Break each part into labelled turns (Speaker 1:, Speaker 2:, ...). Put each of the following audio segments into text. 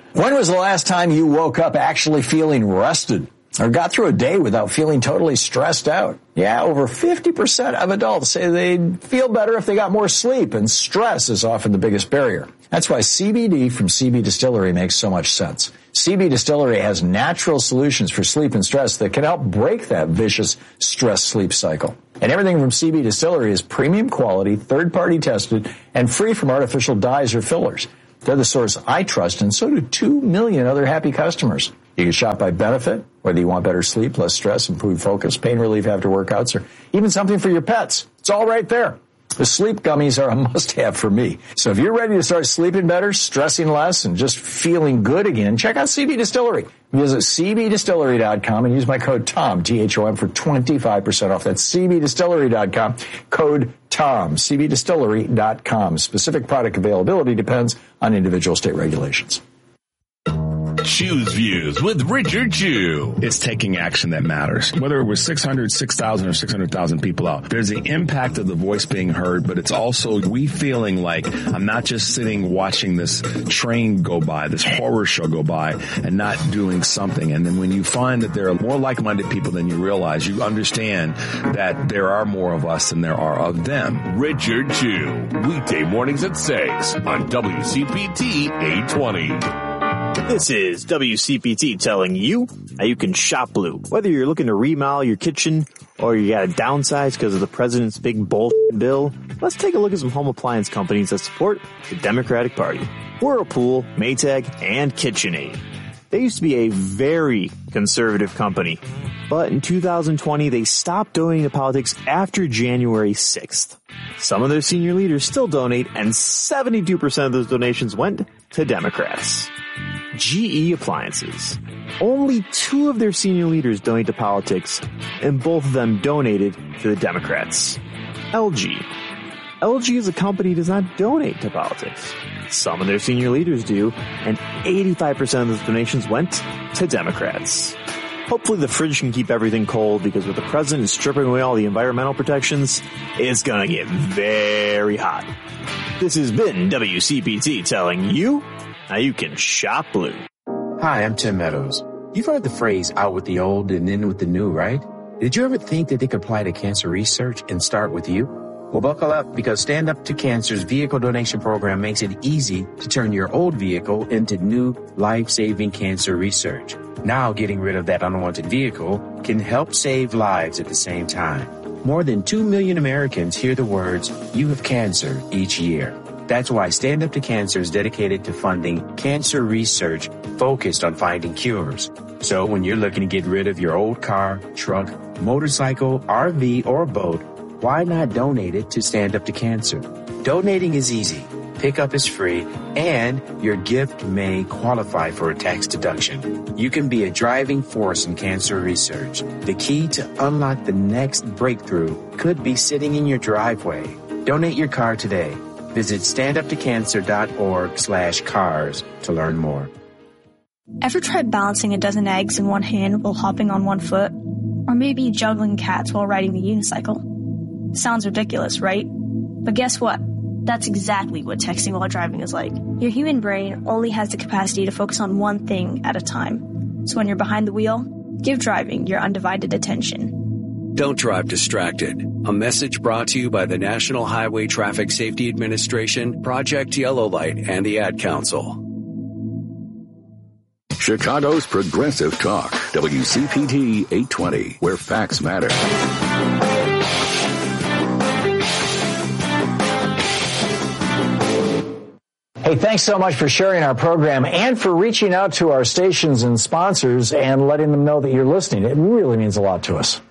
Speaker 1: When was the last time you woke up actually feeling rested or got through a day without feeling totally stressed out? Yeah, over 50% of adults say they'd feel better if they got more sleep, and stress is often the biggest barrier. That's why CBD from CB Distillery makes so much sense. CB Distillery has natural solutions for sleep and stress that can help break that vicious stress-sleep cycle. And everything from CB Distillery is premium quality, third-party tested, and free from artificial dyes or fillers. They're the source I trust, and so do 2 million other happy customers. You can shop by benefit, whether you want better sleep, less stress, improved focus, pain relief after workouts, or even something for your pets. It's all right there. The sleep gummies are a must-have for me. So if you're ready to start sleeping better, stressing less, and just feeling good again, check out CB Distillery. Visit cbdistillery.com and use my code TOM, T-H-O-M, for 25% off. That's cbdistillery.com, code TOM, cbdistillery.com. Specific product availability depends on individual state regulations.
Speaker 2: Choose Views with Richard Chew.
Speaker 3: It's taking action that matters. Whether it was 600, 6,000, or 600,000 people out, there's the impact of the voice being heard, but it's also we feeling like I'm not just sitting watching this train go by, this horror show go by, and not doing something. And then when you find that there are more like-minded people than you realize, you understand that there are more of us than there are of them.
Speaker 2: Richard Chew, weekday mornings at 6 on WCPT 820.
Speaker 4: This is WCPT telling you how you can shop blue. Whether you're looking to remodel your kitchen or you got to downsize because of the president's big bullshit bill, let's take a look at some home appliance companies that support the Democratic Party. Whirlpool, Maytag, and KitchenAid. They used to be a very conservative company, but in 2020 they stopped donating to politics after January 6th. Some of their senior leaders still donate, and 72% of those donations went to Democrats. GE Appliances. Only 2 of their senior leaders donate to politics, and both of them donated to the Democrats. LG. LG as a company does not donate to politics. Some of their senior leaders do, and 85% of those donations went to Democrats. Hopefully the fridge can keep everything cold, because with the president stripping away all the environmental protections, it's gonna get very hot. This has been WCPT telling you how you can shop blue.
Speaker 5: Hi, I'm Tim Meadows. You've heard the phrase out with the old and in with the new, right? Did you ever think that they could apply to cancer research and start with you? Well, buckle up, because Stand Up to Cancer's vehicle donation program makes it easy to turn your old vehicle into new life-saving cancer research. Now, getting rid of that unwanted vehicle can help save lives at the same time. More than 2 million Americans hear the words, "You have cancer," each year. That's why Stand Up to Cancer is dedicated to funding cancer research focused on finding cures. So when you're looking to get rid of your old car, truck, motorcycle, RV, or boat, why not donate it to Stand Up to Cancer? Donating is easy, pickup is free, and your gift may qualify for a tax deduction. You can be a driving force in cancer research. The key to unlock the next breakthrough could be sitting in your driveway. Donate your car today. Visit standuptocancer.org/cars to learn more.
Speaker 6: Ever tried balancing a dozen eggs in one hand while hopping on one foot? Or maybe juggling cats while riding the unicycle? Sounds ridiculous, right? But guess what? That's exactly what texting while driving is like. Your human brain only has the capacity to focus on one thing at a time. So when you're behind the wheel, give driving your undivided attention.
Speaker 7: Don't drive distracted. A message brought to you by the National Highway Traffic Safety Administration, Project Yellow Light, and the Ad Council.
Speaker 8: Chicago's Progressive Talk, WCPT 820, where facts matter.
Speaker 1: Hey, thanks so much for sharing our program and for reaching out to our stations and sponsors and letting them know that you're listening. It really means a lot to us.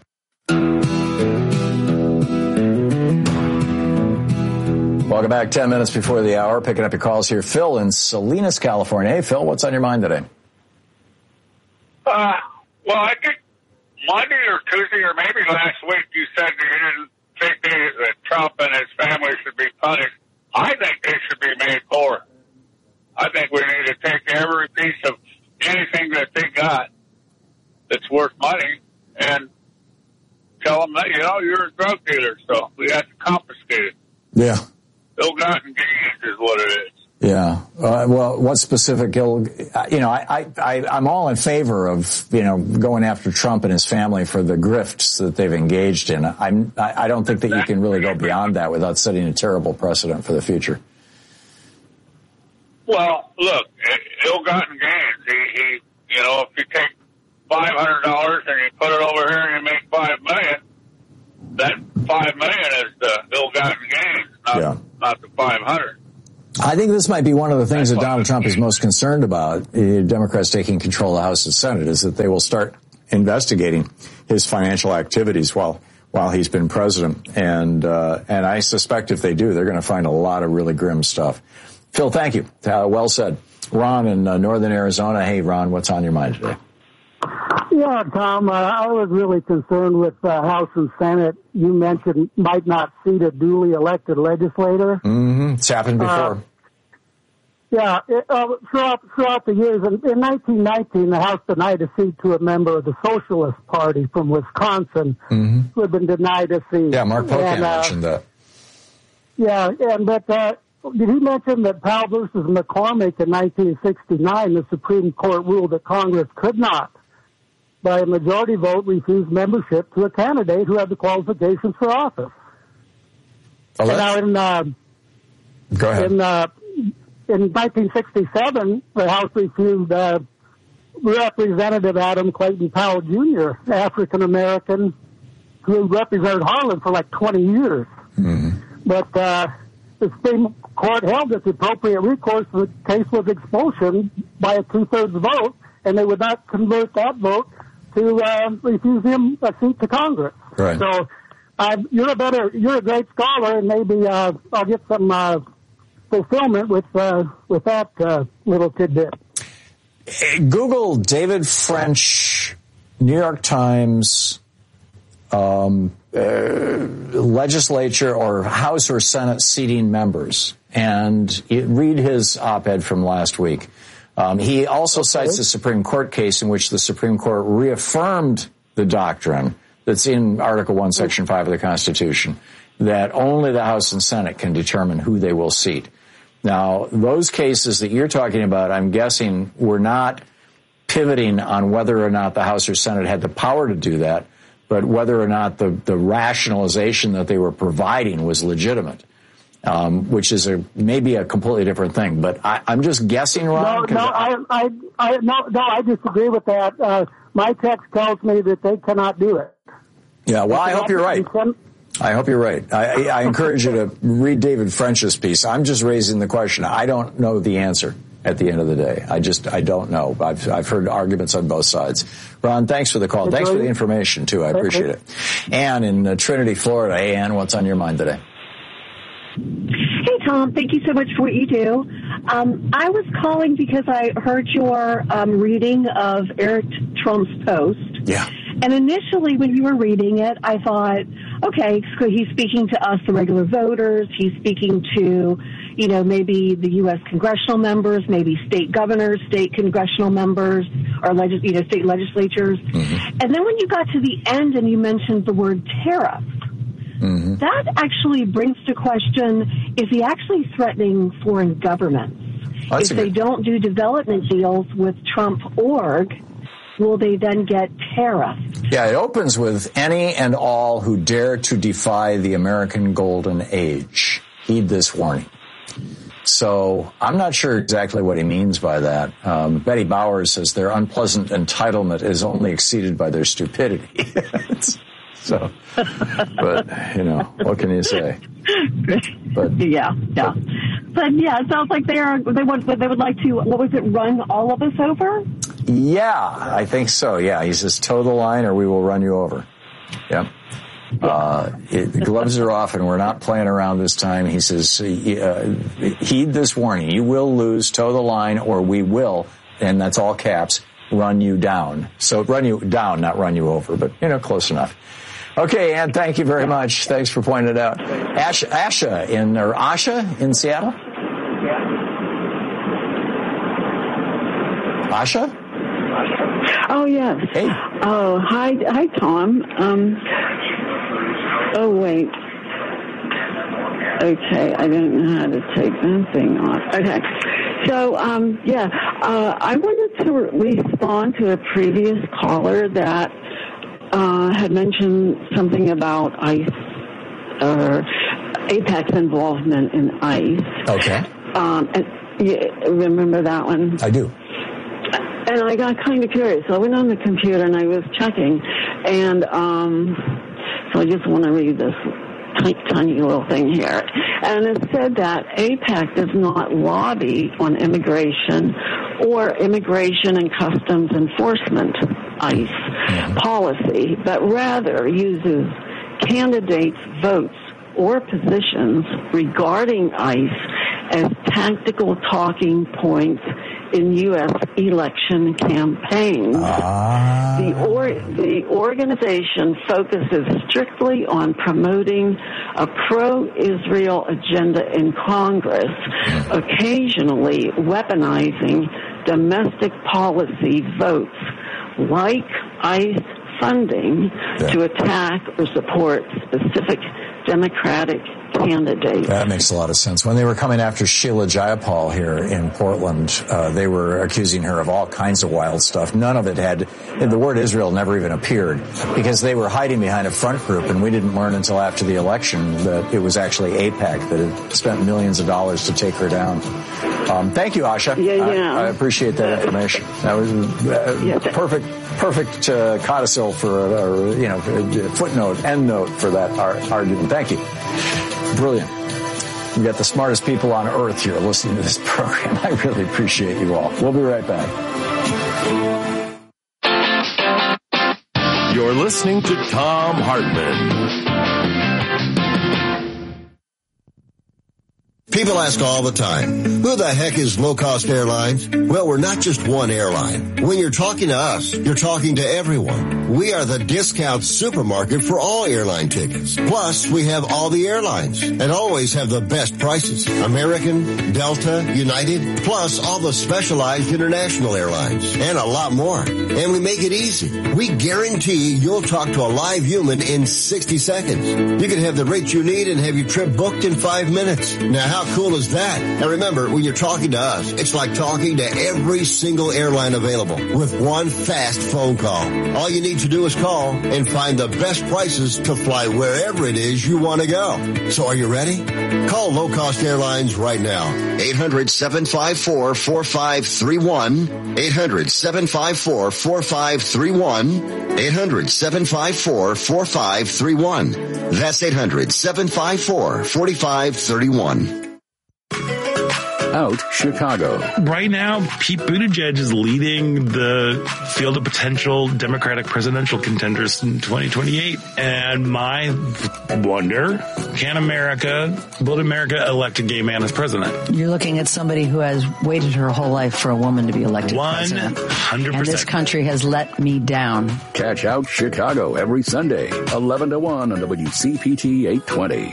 Speaker 1: Welcome back. 10 minutes before the hour. Picking up your calls here. Phil in Salinas, California. Hey, Phil, what's on your mind today?
Speaker 9: Well, I think Monday or Tuesday or maybe last week you said you didn't think that Trump and his family should be punished. I think they should be made poor. I think we need to take every piece of anything that they got that's worth money and tell them that, you're a drug dealer, so we have to confiscate it.
Speaker 1: Yeah.
Speaker 9: Bill Clinton is what it is.
Speaker 1: Yeah. Well, what specific I'm all in favor of, going after Trump and his family for the grifts that they've engaged in. I don't think that you can really go beyond that without setting a terrible precedent for the future.
Speaker 9: Well, look, ill-gotten gains. He if you take $500 and you put it over here and you make $5 million, that $5 million is the ill-gotten gains, not the 500.
Speaker 1: I think this might be one of the things that Donald Trump is most concerned about, Democrats taking control of the House and Senate, is that they will start investigating his financial activities while he's been president. And I suspect if they do, they're going to find a lot of really grim stuff. Phil, thank you. Well said. Ron in northern Arizona. Hey, Ron, what's on your mind today?
Speaker 10: Yeah, Tom, I was really concerned with House and Senate. You mentioned might not seat a duly elected legislator.
Speaker 1: Mm-hmm. It's happened before.
Speaker 10: Throughout the years. In 1919, the House denied a seat to a member of the Socialist Party from Wisconsin who had been denied a seat.
Speaker 1: Yeah, Mark Pocan mentioned that.
Speaker 10: Yeah, but did he mention that Powell versus McCormick in 1969, the Supreme Court ruled that Congress could not, by a majority vote, refuse membership to a candidate who had the qualifications for office?
Speaker 1: Go ahead.
Speaker 10: In 1967, the House refused Representative Adam Clayton Powell Jr., African American, who represented Harlan for like 20 years. But the Supreme Court held that the appropriate recourse for the case was expulsion by a 2/3 vote, and they would not convert that vote to refuse him a seat to Congress.
Speaker 1: Right.
Speaker 10: So you're a great scholar, and maybe I'll get some fulfillment with that little tidbit.
Speaker 1: Google David French, New York Times, legislature or House or Senate seating members, and read his op-ed from last week. He also cites a Supreme Court case in which the Supreme Court reaffirmed the doctrine that's in Article 1, Section 5 of the Constitution, that only the House and Senate can determine who they will seat. Now, those cases that you're talking about, I'm guessing, were not pivoting on whether or not the House or Senate had the power to do that, but whether or not the rationalization that they were providing was legitimate, which is maybe a completely different thing. But I'm just guessing, Ron.
Speaker 10: I disagree with that. My text tells me that they cannot do it.
Speaker 1: Yeah, well, I hope you're right. I hope you're right. I encourage you to read David French's piece. I'm just raising the question. I don't know the answer at the end of the day. I don't know. I've heard arguments on both sides. Ron, thanks for the call. Thanks for the information, too. I appreciate it. Ann in Trinity, Florida. Hey, Ann, what's on your mind today?
Speaker 11: Hey, Tom. Thank you so much for what you do. I was calling because I heard your reading of Eric Trump's post.
Speaker 1: Yeah.
Speaker 11: And initially, when you were reading it, I thought, okay, so he's speaking to us, the regular voters. He's speaking to, maybe the U.S. congressional members, maybe state governors, state congressional members, or state legislatures. Mm-hmm. And then when you got to the end and you mentioned the word tariff, that actually brings to question, is he actually threatening foreign governments? If they don't do development deals with Trump org, will they then get tariffs?
Speaker 1: Yeah, it opens with any and all who dare to defy the American golden age. Heed this warning. So I'm not sure exactly what he means by that. Betty Bowers says their unpleasant entitlement is only exceeded by their stupidity. So, but, what can you say? But
Speaker 11: yeah. But yeah, it sounds like they would like to, run all of us over?
Speaker 1: Yeah, I think so. Yeah, he says, toe the line or we will run you over. Yeah. The gloves are off and we're not playing around this time. He says, heed this warning. You will lose, toe the line, or we will, and that's all caps, run you down. So run you down, not run you over, but, close enough. Okay, Ann, thank you very much. Thanks for pointing it out. Asha in Seattle? Asha?
Speaker 12: Oh, yes.
Speaker 1: Hey.
Speaker 12: Oh, hi, Tom. Oh, wait. Okay, I don't know how to take that thing off. Okay. So, I wanted to respond to a previous caller that had mentioned something about ICE or AIPAC's involvement in ICE.
Speaker 1: Okay.
Speaker 12: And you remember that one?
Speaker 1: I do.
Speaker 12: And I got kind of curious. So I went on the computer and I was checking. And so I just want to read this tiny little thing here. And it said that AIPAC does not lobby on immigration or immigration and customs enforcement, ICE, policy, but rather uses candidates' votes or positions regarding ICE as tactical talking points in U.S. election campaigns. The organization focuses strictly on promoting a pro-Israel agenda in Congress, occasionally weaponizing domestic policy votes like ICE funding to attack or support specific Democratic candidates. That
Speaker 1: makes a lot of sense. When they were coming after Sheila Jayapal here in Portland, they were accusing her of all kinds of wild stuff. None of it had, the word Israel never even appeared because they were hiding behind a front group, and we didn't learn until after the election that it was actually AIPAC that had spent millions of dollars to take her down. Thank you, Asha. I appreciate that information. That was perfect codicil for, footnote, endnote for that argument. Thank you. Brilliant. We've got the smartest people on earth here listening to this program. I really appreciate you all. We'll be right back.
Speaker 2: You're listening to Thom Hartmann.
Speaker 13: People ask all the time, who the heck is Low Cost Airlines? Well, we're not just one airline. When you're talking to us, you're talking to everyone. We are the discount supermarket for all airline tickets. Plus, we have all the airlines and always have the best prices. American, Delta, United, plus all the specialized international airlines and a lot more. And we make it easy. We guarantee you'll talk to a live human in 60 seconds. You can have the rate you need and have your trip booked in 5 minutes. Now, how cool is that? And remember, when you're talking to us, it's like talking to every single airline available with one fast phone call. All you need to do is call and find the best prices to fly wherever it is you want to go. So are you ready? Call Low Cost Airlines right now. 800-754-4531. 800-754-4531. 800-754-4531. That's 800-754-4531.
Speaker 8: Out Chicago.
Speaker 3: Right now, Pete Buttigieg is leading the field of potential Democratic presidential contenders in 2028. And my wonder, will America elect a gay man as president?
Speaker 14: You're looking at somebody who has waited her whole life for a woman to be elected president.
Speaker 3: 100%.
Speaker 14: And this country has let me down.
Speaker 8: Catch Out Chicago every Sunday, 11 to 1 on WCPT 820.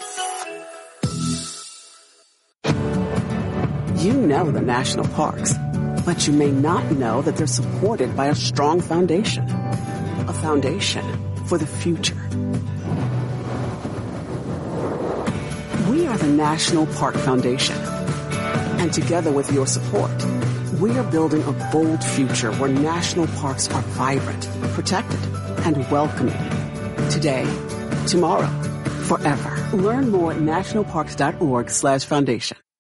Speaker 15: You know the national parks, but you may not know that they're supported by a strong foundation. A foundation for the future. We are the National Park Foundation. And together with your support, we are building a bold future where national parks are vibrant, protected, and welcoming. Today, tomorrow, forever. Learn more at nationalparks.org/foundation.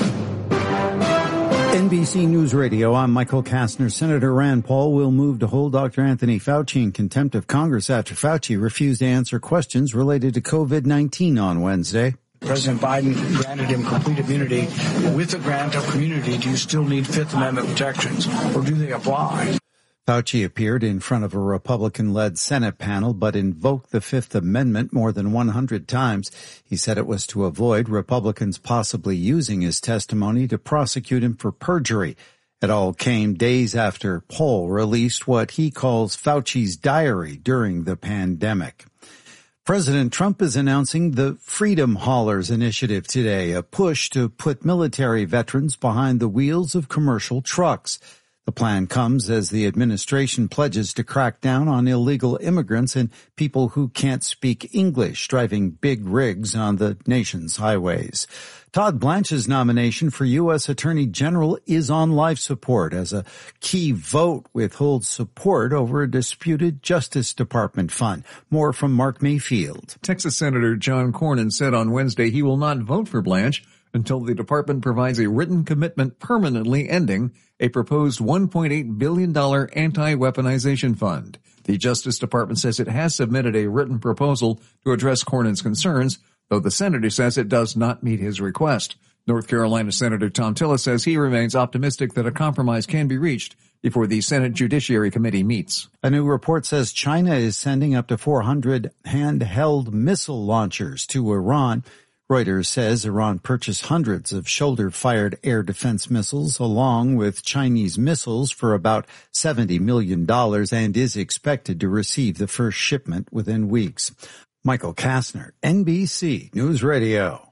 Speaker 16: NBC News Radio, I'm Michael Kastner. Senator Rand Paul will move to hold Dr. Anthony Fauci in contempt of Congress after Fauci refused to answer questions related to COVID-19 on Wednesday.
Speaker 17: President Biden granted him complete immunity. With the grant of immunity, do you still need Fifth Amendment protections, or do they apply?
Speaker 16: Fauci appeared in front of a Republican-led Senate panel, but invoked the Fifth Amendment more than 100 times. He said it was to avoid Republicans possibly using his testimony to prosecute him for perjury. It all came days after Paul released what he calls Fauci's diary during the pandemic. President Trump is announcing the Freedom Haulers initiative today, a push to put military veterans behind the wheels of commercial trucks. The plan comes as the administration pledges to crack down on illegal immigrants and people who can't speak English, driving big rigs on the nation's highways. Todd Blanche's nomination for U.S. Attorney General is on life support as a key vote withholds support over a disputed Justice Department fund. More from Mark Mayfield.
Speaker 18: Texas Senator John Cornyn said on Wednesday he will not vote for Blanche until the department provides a written commitment permanently ending a proposed $1.8 billion anti-weaponization fund. The Justice Department says it has submitted a written proposal to address Cornyn's concerns, though the senator says it does not meet his request. North Carolina Senator Tom Tillis says he remains optimistic that a compromise can be reached before the Senate Judiciary Committee meets.
Speaker 16: A new report says China is sending up to 400 handheld missile launchers to Iran. Reuters says Iran purchased hundreds of shoulder-fired air defense missiles along with Chinese missiles for about $70 million and is expected to receive the first shipment within weeks. Michael Kastner, NBC News Radio.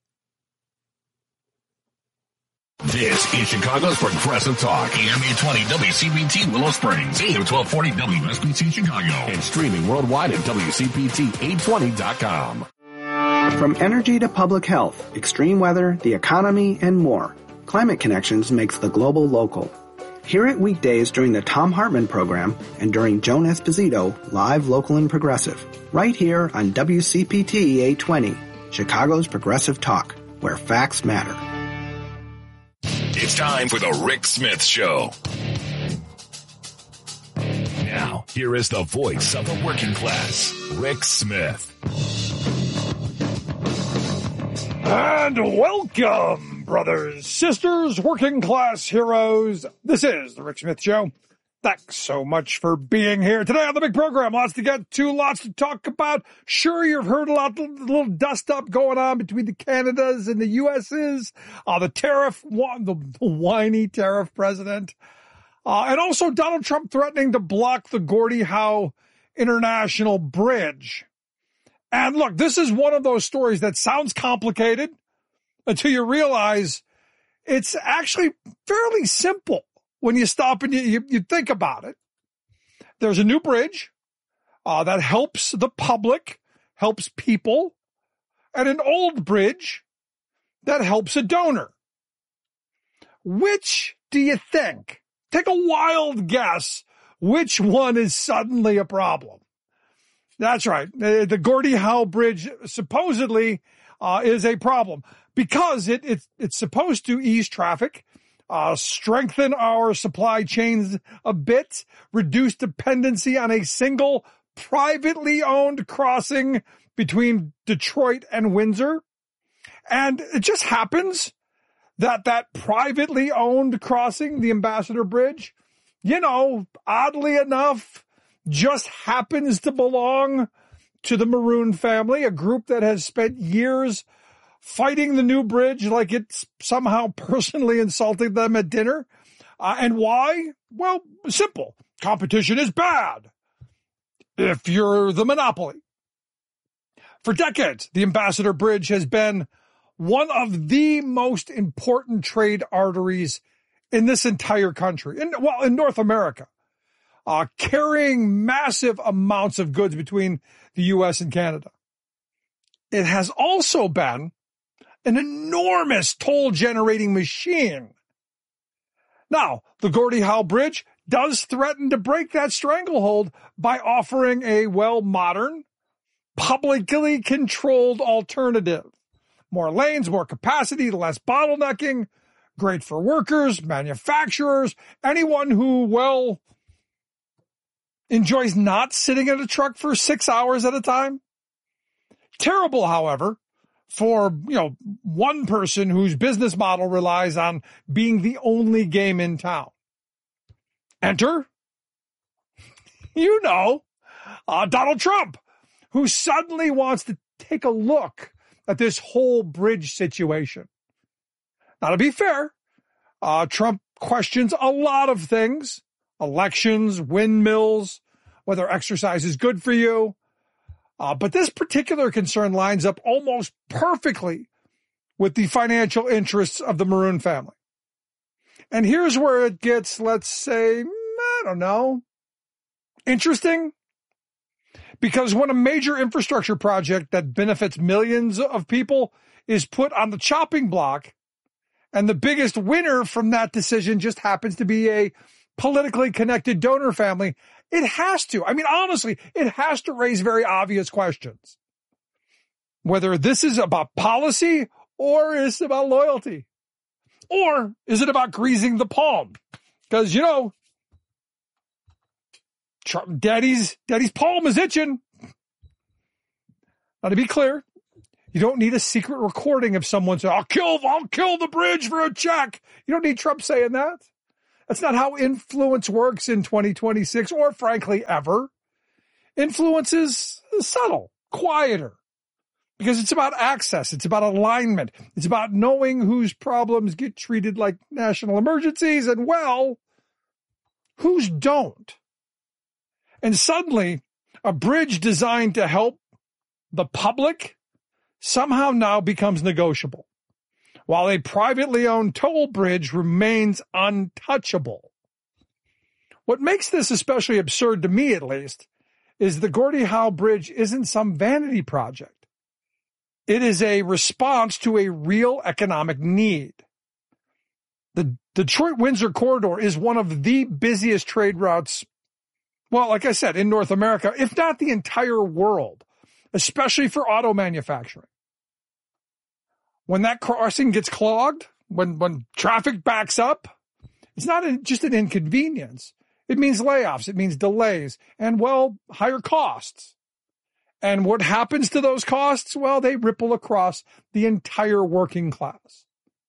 Speaker 2: This is Chicago's Progressive Talk, AM 820 WCPT Willow Springs, AM 1240 WSBC Chicago, and streaming worldwide at WCPT820.com.
Speaker 19: From energy to public health, extreme weather, the economy, and more, Climate Connections makes the global local. Hear it weekdays during the Thom Hartmann program and during Joan Esposito, live, local, and progressive. Right here on WCPT 820, Chicago's Progressive Talk, where facts matter.
Speaker 2: It's time for the Rick Smith Show. Now, here is the voice of the working class, Rick Smith.
Speaker 20: And welcome, brothers, sisters, working class heroes. This is the Rick Smith Show. Thanks so much for being here today on the big program. Lots to get to, lots to talk about. Sure, you've heard a little dust up going on between the Canadas and the US's, the tariff, the whiny tariff president, and also Donald Trump threatening to block the Gordie Howe International Bridge. And look, this is one of those stories that sounds complicated until you realize it's actually fairly simple when you stop and you think about it. There's a new bridge that helps the public, helps people, and an old bridge that helps a donor. Which do you think? Take a wild guess which one is suddenly a problem. That's right. The Gordie Howe Bridge supposedly is a problem because it's supposed to ease traffic, strengthen our supply chains a bit, reduce dependency on a single privately owned crossing between Detroit and Windsor. And it just happens that privately owned crossing, the Ambassador Bridge, oddly enough, just happens to belong to the Maroon family, a group that has spent years fighting the new bridge like it's somehow personally insulting them at dinner. And why? Well, simple. Competition is bad if you're the monopoly. For decades, the Ambassador Bridge has been one of the most important trade arteries in this entire country, in North America. Carrying massive amounts of goods between the U.S. and Canada. It has also been an enormous toll-generating machine. Now, the Gordie Howe Bridge does threaten to break that stranglehold by offering a modern, publicly controlled alternative. More lanes, more capacity, less bottlenecking, great for workers, manufacturers, anyone who, enjoys not sitting in a truck for 6 hours at a time. Terrible, however, for, one person whose business model relies on being the only game in town. Enter, Donald Trump, who suddenly wants to take a look at this whole bridge situation. Now, to be fair, Trump questions a lot of things. Elections, windmills, whether exercise is good for you. But this particular concern lines up almost perfectly with the financial interests of the Maroon family. And here's where it gets, let's say, I don't know, interesting. Because when a major infrastructure project that benefits millions of people is put on the chopping block, and the biggest winner from that decision just happens to be a politically connected donor family, it has to. I mean, honestly, it has to raise very obvious questions. Whether this is about policy or is it about loyalty? Or is it about greasing the palm? Because, Daddy's palm is itching. Now, to be clear, you don't need a secret recording of someone saying, I'll kill the bridge for a check. You don't need Trump saying that. That's not how influence works in 2026 or, frankly, ever. Influence is subtle, quieter, because it's about access. It's about alignment. It's about knowing whose problems get treated like national emergencies and, well, whose don't. And suddenly, a bridge designed to help the public somehow now becomes negotiable, while a privately owned toll bridge remains untouchable. What makes this especially absurd to me, at least, is the Gordie Howe Bridge isn't some vanity project. It is a response to a real economic need. The Detroit-Windsor corridor is one of the busiest trade routes, well, like I said, in North America, if not the entire world, especially for auto manufacturing. When that crossing gets clogged, when traffic backs up, it's not just an inconvenience. It means layoffs. It means delays and, well, higher costs. And what happens to those costs? Well, they ripple across the entire working class.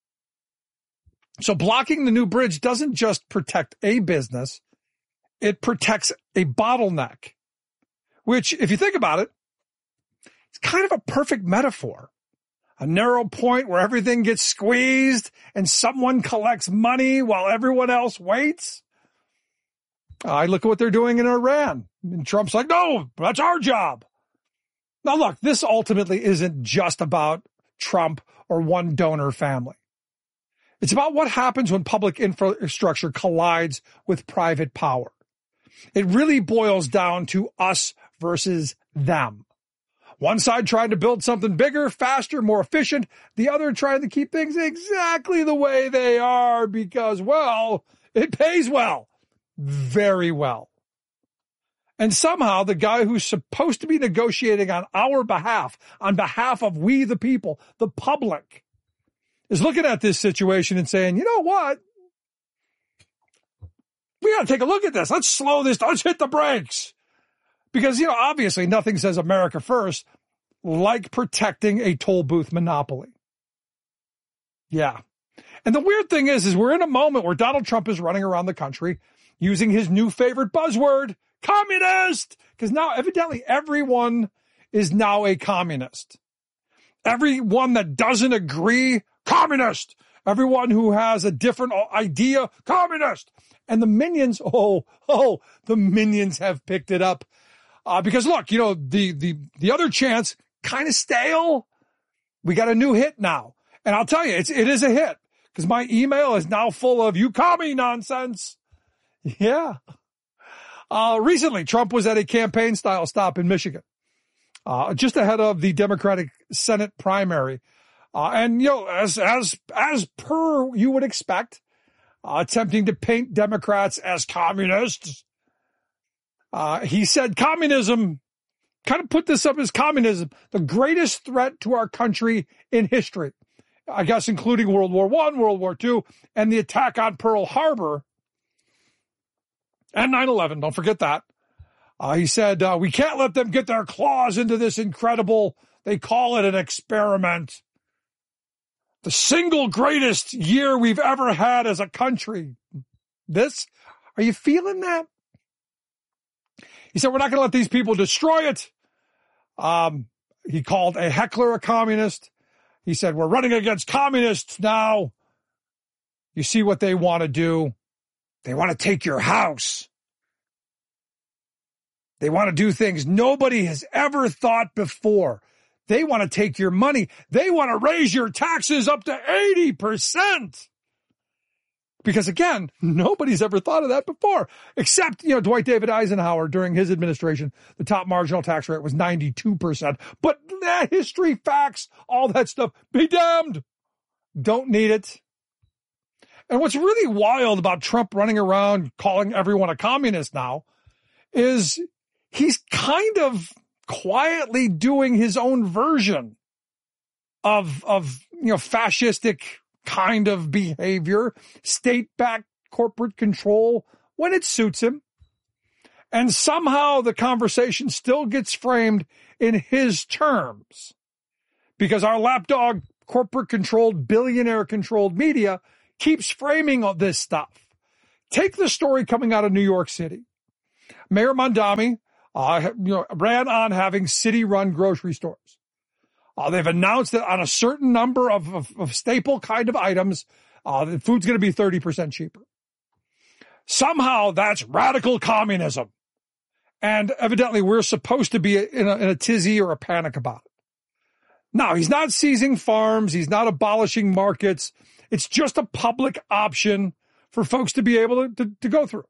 Speaker 20: So blocking the new bridge doesn't just protect a business. It protects a bottleneck, which, if you think about it, it's kind of a perfect metaphor. A narrow point where everything gets squeezed and someone collects money while everyone else waits. I look at what they're doing in Iran. And Trump's like, no, that's our job. Now, look, this ultimately isn't just about Trump or one donor family. It's about what happens when public infrastructure collides with private power. It really boils down to us versus them. One side trying to build something bigger, faster, more efficient. The other trying to keep things exactly the way they are because, well, it pays well. Very well. And somehow the guy who's supposed to be negotiating on our behalf, on behalf of we the people, the public, is looking at this situation and saying, you know what? We got to take a look at this. Let's slow this. Let's hit the brakes. Because, obviously nothing says America first like protecting a toll booth monopoly. Yeah. And the weird thing is we're in a moment where Donald Trump is running around the country using his new favorite buzzword, communist, because now evidently everyone is now a communist. Everyone that doesn't agree, communist. Everyone who has a different idea, communist. And the minions, the minions have picked it up. Because look, the other chants kind of stale. We got a new hit now. And I'll tell you, it is a hit because my email is now full of you commie nonsense. Yeah. Recently, Trump was at a campaign style stop in Michigan, just ahead of the Democratic Senate primary. And, as per you would expect, attempting to paint Democrats as communists. He said communism, kind of put this up as communism, the greatest threat to our country in history. I guess including World War I, World War II, and the attack on Pearl Harbor and 9/11. Don't forget that. He said, we can't let them get their claws into this incredible, they call it an experiment. The single greatest year we've ever had as a country. Are you feeling that? He said, we're not going to let these people destroy it. He called a heckler a communist. He said, we're running against communists now. You see what they want to do? They want to take your house. They want to do things nobody has ever thought before. They want to take your money. They want to raise your taxes up to 80%. Because again, nobody's ever thought of that before, except, Dwight David Eisenhower during his administration, the top marginal tax rate was 92%. But history, facts, all that stuff, be damned. Don't need it. And what's really wild about Trump running around calling everyone a communist now is he's kind of quietly doing his own version of fascistic kind of behavior, state-backed corporate control when it suits him. And somehow the conversation still gets framed in his terms because our lapdog corporate-controlled, billionaire-controlled media keeps framing all this stuff. Take the story coming out of New York City. Mayor Mondami ran on having city-run grocery stores. They've announced that on a certain number of staple kind of items, the food's going to be 30% cheaper. Somehow that's radical communism. And evidently we're supposed to be in a tizzy or a panic about it. Now, he's not seizing farms. He's not abolishing markets. It's just a public option for folks to be able to go through.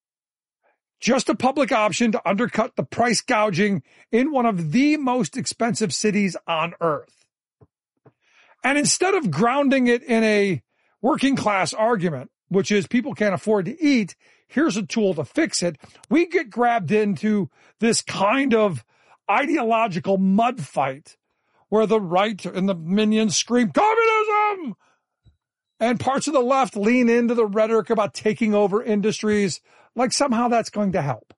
Speaker 20: Just a public option to undercut the price gouging in one of the most expensive cities on earth. And instead of grounding it in a working class argument, which is people can't afford to eat, here's a tool to fix it, we get grabbed into this kind of ideological mud fight where the right and the minions scream, communism! And parts of the left lean into the rhetoric about taking over industries like somehow that's going to help.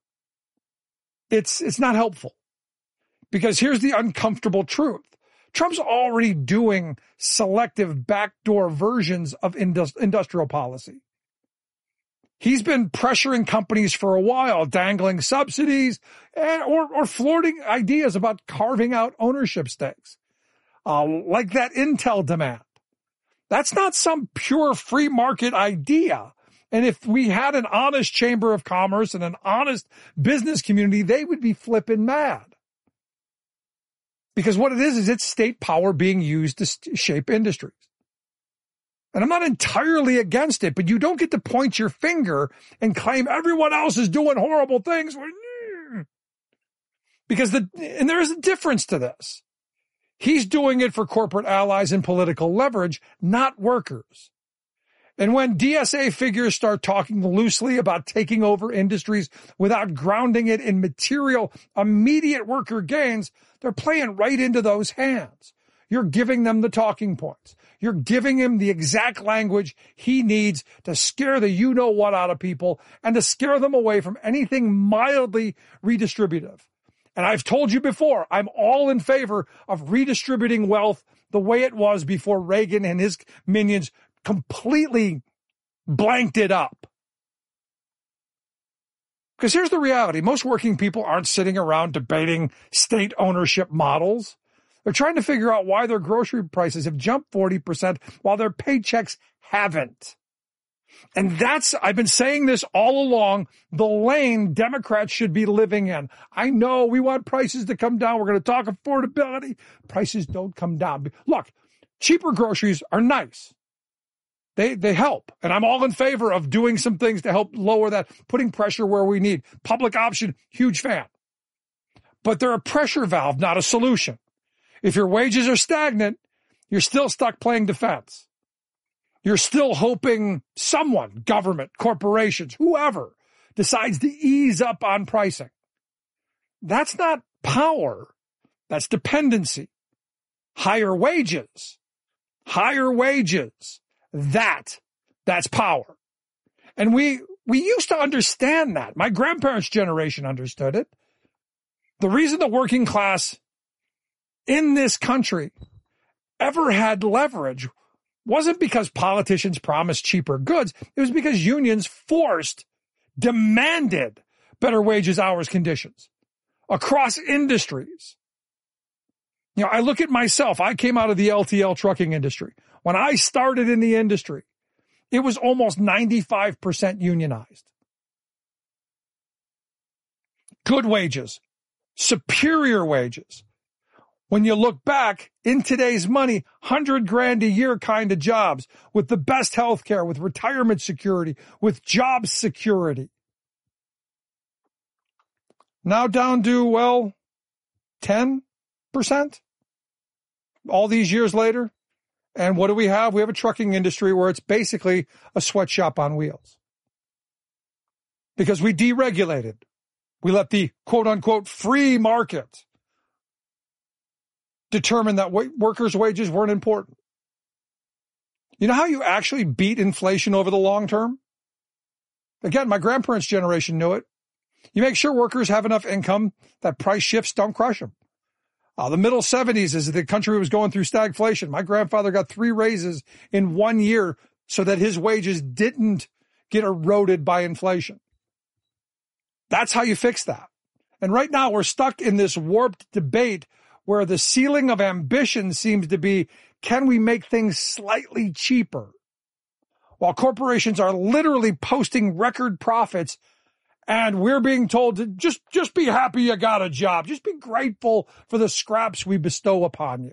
Speaker 20: It's not helpful. Because here's the uncomfortable truth. Trump's already doing selective backdoor versions of industrial policy. He's been pressuring companies for a while, dangling subsidies or flirting ideas about carving out ownership stakes, like that Intel demand. That's not some pure free market idea. And if we had an honest chamber of commerce and an honest business community, they would be flipping mad. Because what it is it's state power being used to shape industries. And I'm not entirely against it, but you don't get to point your finger and claim everyone else is doing horrible things. Because there is a difference to this. He's doing it for corporate allies and political leverage, not workers. And when DSA figures start talking loosely about taking over industries without grounding it in material, immediate worker gains, they're playing right into those hands. You're giving them the talking points. You're giving him the exact language he needs to scare the you-know-what out of people and to scare them away from anything mildly redistributive. And I've told you before, I'm all in favor of redistributing wealth the way it was before Reagan and his minions completely blanked it up. Because here's the reality. Most working people aren't sitting around debating state ownership models. They're trying to figure out why their grocery prices have jumped 40% while their paychecks haven't. And I've been saying this all along, the lane Democrats should be living in. I know we want prices to come down. We're going to talk affordability. Prices don't come down. Look, cheaper groceries are nice. They help. And I'm all in favor of doing some things to help lower that, putting pressure where we need. Public option, huge fan. But they're a pressure valve, not a solution. If your wages are stagnant, you're still stuck playing defense. You're still hoping someone, government, corporations, whoever, decides to ease up on pricing. That's not power. That's dependency. Higher wages. That's power. And we used to understand that. My grandparents' generation understood it. The reason the working class in this country ever had leverage wasn't because politicians promised cheaper goods. It was because unions demanded better wages, hours, conditions across industries. I look at myself. I came out of the LTL trucking industry. When I started in the industry, it was almost 95% unionized. Good wages, superior wages. When you look back in today's money, $100,000 a year kind of jobs with the best health care, with retirement security, with job security. Now down to, well, 10% all these years later. And what do we have? We have a trucking industry where it's basically a sweatshop on wheels. Because we deregulated. We let the quote-unquote free market determine that workers' wages weren't important. You know how you actually beat inflation over the long term? Again, my grandparents' generation knew it. You make sure workers have enough income that price shifts don't crush them. The middle 70s, as the country was going through stagflation, my grandfather got 3 raises in 1 year so that his wages didn't get eroded by inflation. That's how you fix that. And right now we're stuck in this warped debate where the ceiling of ambition seems to be, can we make things slightly cheaper? While corporations are literally posting record profits, and we're being told to just be happy you got a job. Just be grateful for the scraps we bestow upon you.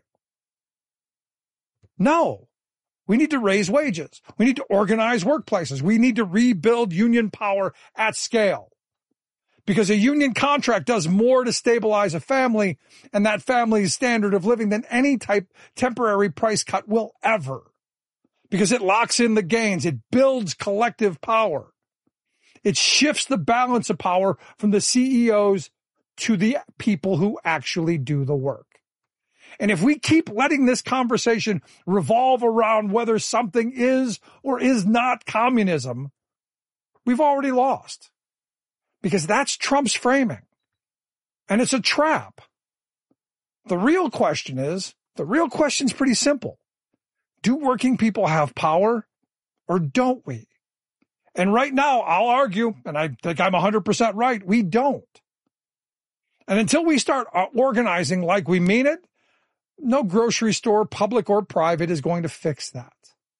Speaker 20: No, we need to raise wages. We need to organize workplaces. We need to rebuild union power at scale. Because a union contract does more to stabilize a family and that family's standard of living than any type temporary price cut will ever. Because it locks in the gains. It builds collective power. It shifts the balance of power from the CEOs to the people who actually do the work. And if we keep letting this conversation revolve around whether something is or is not communism, we've already lost. Because that's Trump's framing. And it's a trap. The real question's pretty simple. Do working people have power or don't we? And right now, I'll argue, and I think I'm 100% right, we don't. And until we start organizing like we mean it, no grocery store, public or private, is going to fix that.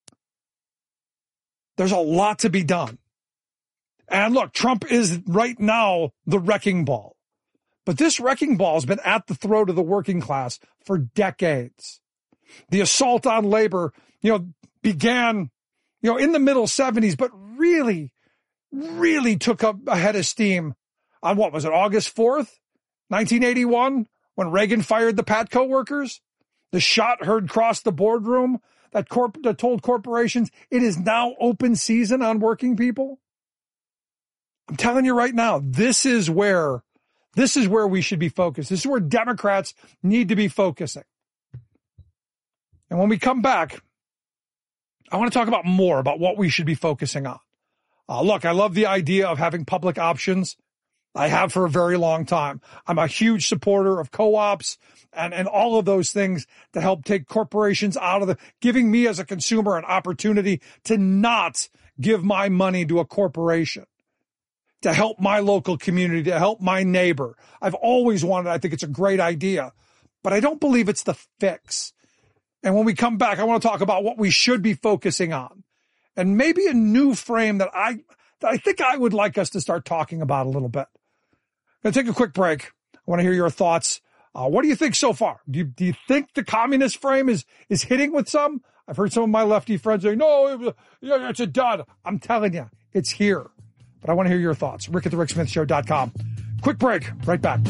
Speaker 20: There's a lot to be done. And look, Trump is right now the wrecking ball. But this wrecking ball has been at the throat of the working class for decades. The assault on labor, began, in the middle 70s, but really took up a head of steam on what was it, August 4th, 1981, when Reagan fired the Patco workers? The shot heard cross the boardroom that told corporations it is now open season on working people. I'm telling you right now, this is where we should be focused. This is where Democrats need to be focusing. And when we come back, I want to talk about more about what we should be focusing on. Look, I love the idea of having public options. I have for a very long time. I'm a huge supporter of co-ops and all of those things to help take corporations out of giving me as a consumer an opportunity to not give my money to a corporation, to help my local community, to help my neighbor. I've always wanted, I think it's a great idea, but I don't believe it's the fix. And when we come back, I want to talk about what we should be focusing on and maybe a new frame that I think I would like us to start talking about a little bit. I'm going to take a quick break. I want to hear your thoughts. What do you think so far? Do you think the communist frame is hitting with some? I've heard some of my lefty friends say, no, it's a dud. I'm telling you, it's here. But I want to hear your thoughts. Rick at thericksmithshow.com. Quick break. Right back.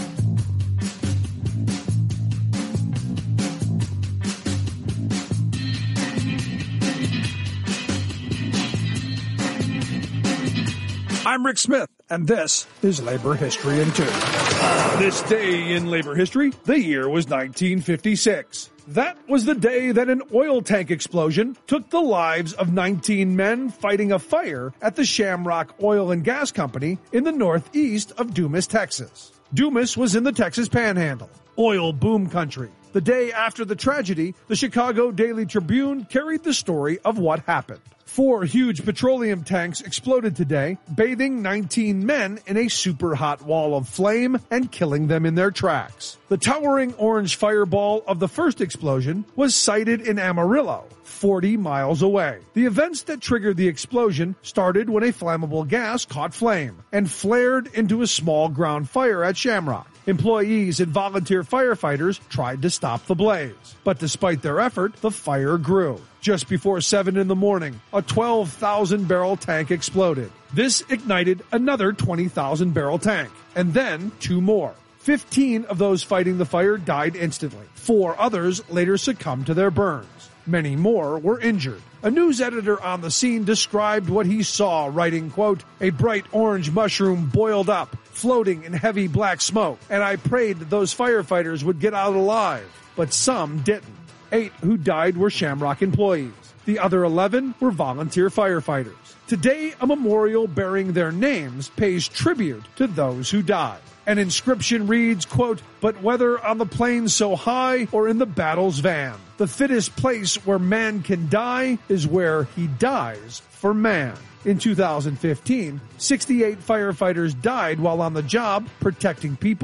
Speaker 20: I'm Rick Smith, and this is Labor History in 2. This day in labor history, the year was 1956. That was the day that an oil tank explosion took the lives of 19 men fighting a fire at the Shamrock Oil and Gas Company in the northeast of Dumas, Texas. Dumas was in the Texas Panhandle, oil boom country. The day after the tragedy, the Chicago Daily Tribune carried the story of what happened. 4 huge petroleum tanks exploded today, bathing 19 men in a super hot wall of flame and killing them in their tracks. The towering orange fireball of the first explosion was sighted in Amarillo. 40 miles away. The events that triggered the explosion started when a flammable gas caught flame and flared into a small ground fire at Shamrock. Employees and volunteer firefighters tried to stop the blaze, but despite their effort, the fire grew. Just before 7 in the morning, a 12,000-barrel tank exploded. This ignited another 20,000-barrel tank, and then 2 more. 15 of those fighting the fire died instantly. 4 others later succumbed to their burns. Many more were injured. A news editor on the scene described what he saw, writing, quote, "A bright orange mushroom boiled up, floating in heavy black smoke, and I prayed that those firefighters would get out alive, but some didn't." 8 who died were Shamrock employees. The other 11 were volunteer firefighters. Today, a memorial bearing their names pays tribute to those who died. An inscription reads, quote, "But whether on the plains so high or in the battle's van, the fittest place where man can die is where he dies for man." In 2015, 68 firefighters died while on the job protecting people